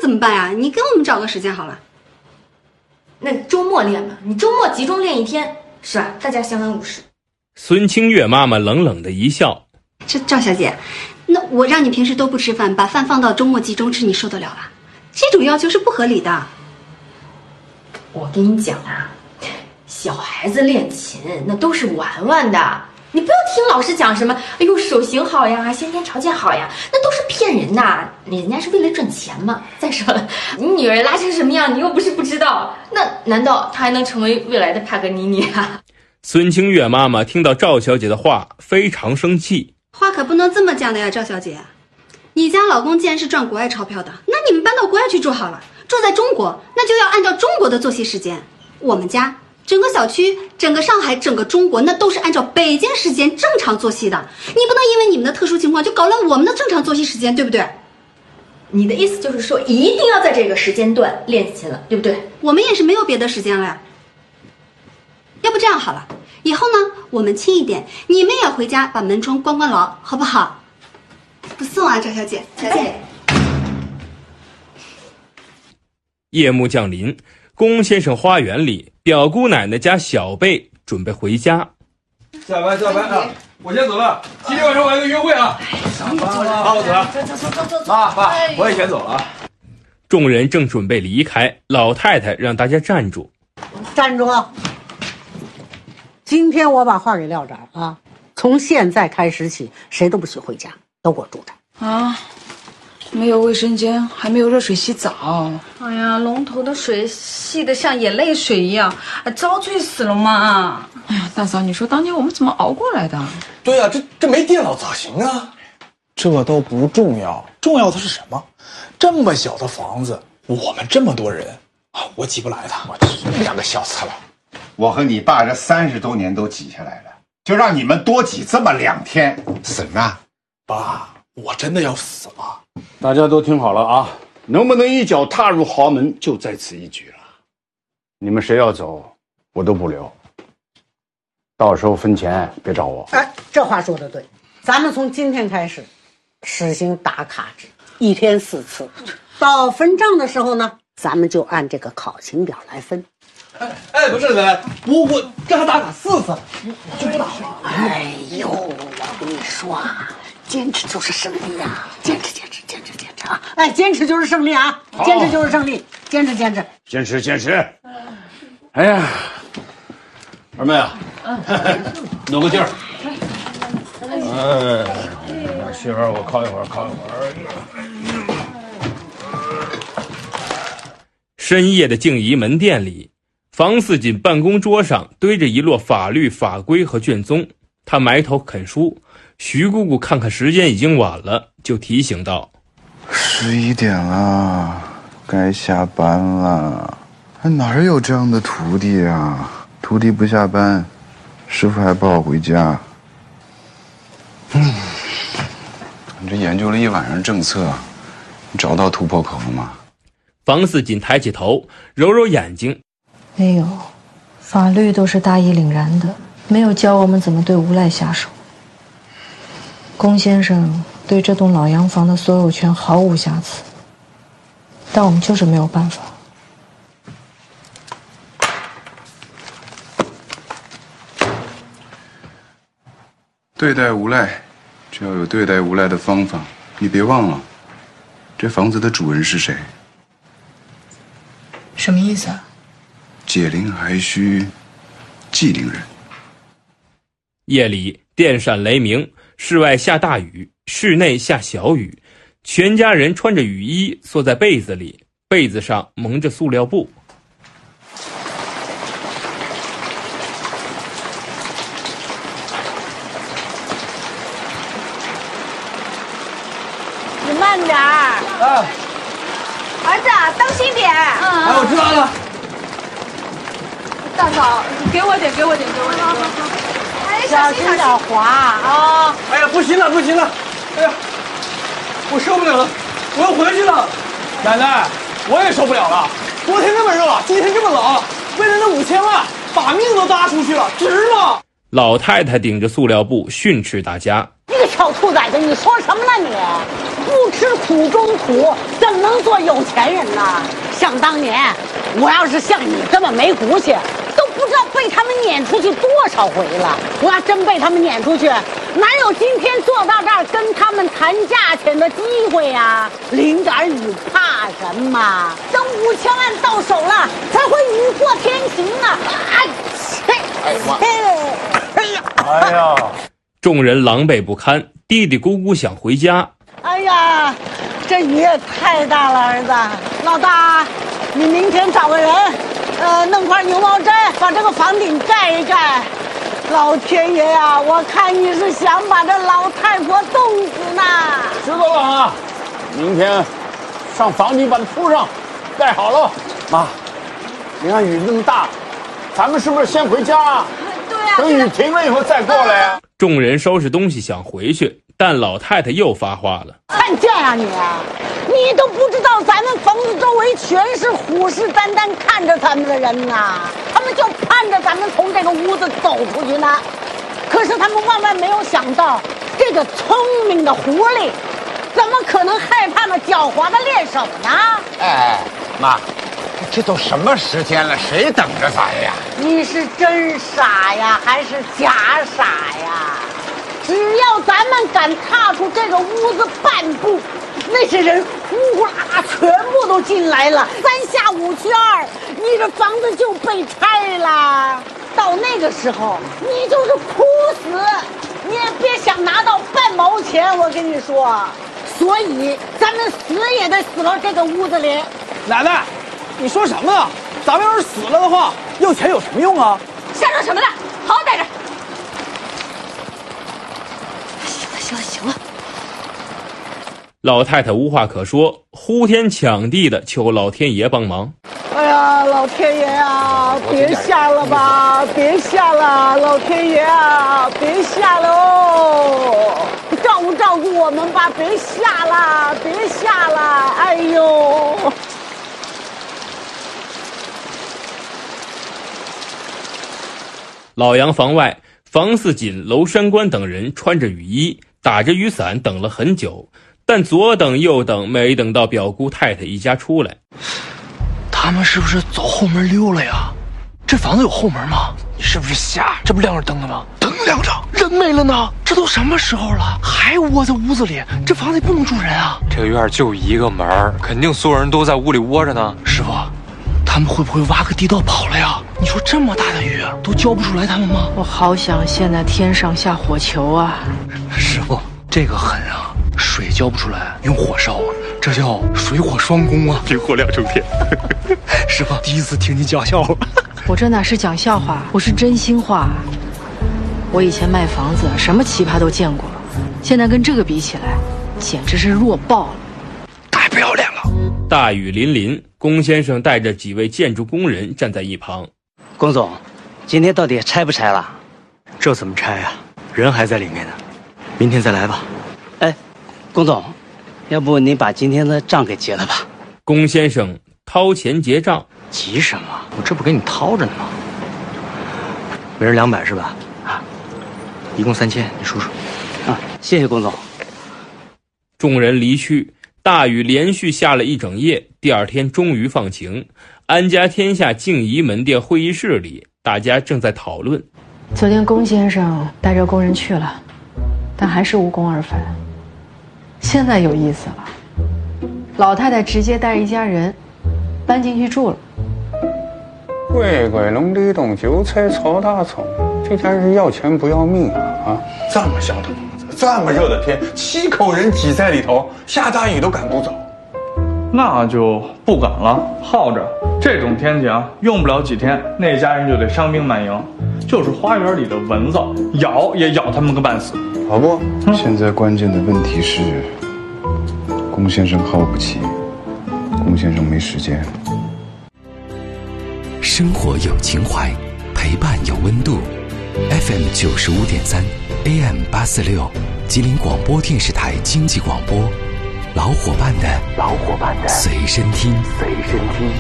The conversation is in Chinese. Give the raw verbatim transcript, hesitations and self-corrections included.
怎么办呀？你给我们找个时间好了。 那周末练吧，你周末集中练一天，是吧？大家相安无事。 孙清月妈妈冷冷的一笑：“ 这赵小姐，那我让你平时都不吃饭，把饭放到周末集中吃，你受得了吧？这种要求是不合理的。” 我跟你讲啊，小孩子练琴那都是玩玩的，你不要听老师讲什么，哎呦手型好呀，先天条件好呀，那都是骗人的，人家是为了赚钱嘛。再说了，你女儿拉成什么样，你又不是不知道，那难道她还能成为未来的帕格尼尼啊？ 孙清月妈妈听到赵小姐的话，非常生气。 话可不能这么讲的呀，赵小姐，你家老公既然是赚国外钞票的，那你们搬到国外去住好了，住在中国，那就要按照中国的作息时间。我们家整个小区、整个上海、整个中国，那都是按照北京时间正常作息的。你不能因为你们的特殊情况就搞乱我们的正常作息时间，对不对？ 你的意思就是说，一定要在这个时间段练琴了，对不对？ 我们也是没有别的时间了呀。要不这样好了，以后呢，我们轻一点，你们也回家把门窗关关牢，好不好？不送啊，赵小姐，再见。 夜幕降临，龚先生花园里，表姑奶奶家小贝准备回家。 下班下班啊！我先走了，今天晚上我还有个约会啊！上班了，爸，我走了。走走走走走。妈爸，我也先走了。 众人正准备离开，老太太让大家站住。 站住！今天我把话给撂这儿啊，从现在开始起，谁都不许回家，都给我住着啊！没有卫生间，还没有热水洗澡。 哎呀，龙头的水细得像眼泪水一样，遭罪死了嘛！ 哎呀，大嫂，你说当年我们怎么熬过来的？ 对啊，这这没电脑咋行啊？ 这都不重要，重要的是什么？这么小的房子，我们这么多人啊，我挤不来的。我这两个小刺猬， 我和你爸这三十多年都挤下来了，就让你们多挤这么两天，死啊！ 爸，我真的要死了。 大家都听好了啊，能不能一脚踏入豪门就在此一举了。你们谁要走，我都不留。到时候分钱别找我。 哎，这话说的对，咱们从今天开始实行打卡制，一天四次。到分账的时候呢，咱们就按这个考勤表来分。 哎哎，不是的，我我让他打卡四次，我就不打了。 哎呦，我跟你说啊，坚持就是胜利啊！坚持，坚持，坚持，坚持啊！哎，坚持就是胜利啊！坚持就是胜利，坚持，坚持， 坚持，坚持。哎呀，二妹啊，努个劲儿。哎，媳妇儿，我靠一会儿，靠一会儿。 深夜的静怡门店里，房似锦办公桌上堆着一摞法律法规和卷宗，他埋头啃书。徐姑姑看看时间已经晚了，就提醒道： 十一点了，该下班了。哪有这样的徒弟啊？徒弟不下班，师傅还不好回家。嗯，你这研究了一晚上政策，你找到突破口了吗？ 房似锦抬起头，揉揉眼睛。 没有，法律都是大义凛然的，没有教我们怎么对无赖下手。龚先生对这栋老洋房的所有权毫无瑕疵，但我们就是没有办法。 对待无赖，就要有对待无赖的方法。你别忘了，这房子的主人是谁？ 什么意思啊？ 解铃还须系铃人。 夜里电闪雷鸣，室外下大雨，室内下小雨，全家人穿着雨衣缩在被子里，被子上蒙着塑料布。 你慢点儿。 啊， 儿子，当心点。嗯， 哎，我知道了。 大嫂，给我点，给我点，给我点。哎， 小心点滑啊！ 哎呀，不行了，不行了！哎呀，我受不了了，我要回去了。奶奶，我也受不了了。昨天那么热，今天这么冷，为了那五千万，把命都搭出去了，值吗？ 老太太顶着塑料布训斥大家：“ 你个小兔崽子，你说什么呢你？ 不吃苦中苦，怎么能做有钱人呢？想当年，我要是像你这么没骨气，都不知道被他们撵出去多少回了。我要真被他们撵出去，哪有今天坐到这儿跟他们谈价钱的机会呀、啊？淋点雨怕什么？等五千万到手了，才会雨过天晴啊！哎， 哎呀，哎呀！ 众人狼狈不堪，嘀嘀咕咕想回家。 哎呀，这雨也太大了，儿子。老大，你明天找个人，呃，弄块牛毛毡，把这个房顶盖一盖。老天爷呀、啊，我看你是想把这老太婆冻死呢。 知道了啊，明天上房顶把它铺上，盖好了。妈，你看雨这么大，咱们是不是先回家啊？ 对呀、啊。 等雨停了以后再过来呀、啊。 众人收拾东西想回去，但老太太又发话了：“ 看见啊你，你都不知道咱们房子周围全是虎视眈眈看着咱们的人呐，他们就盼着咱们从这个屋子走出去呢。可是他们万万没有想到，这个聪明的狐狸，怎么可能害怕那狡猾的猎手呢？” 哎，妈，这都什么时间了，谁等着咱呀？ 你是真傻呀，还是假傻呀？只要咱们敢踏出这个屋子半步，那些人呼呼啦啦全部都进来了，三下五去二，你这房子就被拆了。到那个时候，你就是哭死，你也别想拿到半毛钱。我跟你说，所以咱们死也得死到这个屋子里。 奶奶，你说什么呢？咱们要是死了的话，要钱有什么用啊？ 瞎说什么呢？好好待着。 行了行了， 老太太无话可说，呼天抢地的求老天爷帮忙。 哎呀，老天爷啊，别下了吧，别下了，老天爷啊，别下了哦，照顾照顾我们吧，别下了，别下了，哎呦！ 老洋房外，房四锦、娄山关等人穿着雨衣，打着雨伞等了很久，但左等右等，没等到表姑太太一家出来。 他们是不是走后门溜了呀？这房子有后门吗？你是不是瞎？这不亮着灯了吗？灯亮着，人没了呢。这都什么时候了，还窝在屋子里？这房子也不能住人啊。 这个院就一个门，肯定所有人都在屋里窝着呢。 师傅，他们会不会挖个地道跑了呀？你说这么大的雨都浇不出来他们吗？ 我好想现在天上下火球啊！ 师傅，这个狠啊！水浇不出来，用火烧啊，这叫水火双攻啊， 冰火两重天。 师傅，第一次听你讲笑话。 我这哪是讲笑话，我是真心话。我以前卖房子，什么奇葩都见过，现在跟这个比起来，简直是弱爆了， 太不要脸了。 大雨淋淋，龚先生带着几位建筑工人站在一旁。 龚总，今天到底拆不拆了？ 这怎么拆呀？人还在里面呢，明天再来吧。 哎，龚总，要不你把今天的账给结了吧？ 龚先生掏钱结账。 急什么？我这不给你掏着呢吗？每人两百是吧？啊，一共三千，你数数。 啊，谢谢龚总。 众人离去，大雨连续下了一整夜，第二天终于放晴。安家天下静怡门店会议室里，大家正在讨论。 昨天龚先生带着工人去了，但还是无功而返。现在有意思了，老太太直接带着一家人搬进去住了。 贵贵龙里洞，韭菜炒大葱，这家人要钱不要命啊！啊， 这么小的房子，这么热的天，七口人挤在里头，下大雨都赶不走。 那就不敢了，耗着。这种天气啊，用不了几天，那家人就得伤兵满营，就是花园里的蚊子，咬也咬他们个半死。 好不？嗯、现在关键的问题是，龚先生耗不起，龚先生没时间。 生活有情怀，陪伴有温度。F M 九十五点三 ，A M 八四六，吉林广播电视台经济广播，老伙伴的老伙伴的随身听，随身听。